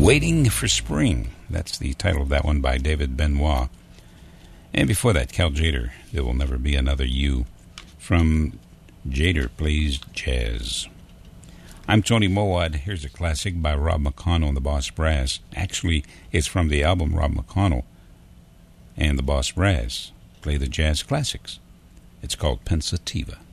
Waiting for Spring. That's the title of that one by David Benoit. And before that, Cal Tjader, There Will Never Be Another You, from Tjader Plays Jazz. I'm Tony Mowat. Here's a classic by Rob McConnell and the Boss Brass. Actually, it's from the album Rob McConnell and the Boss Brass play the jazz classics. It's called Pensativa.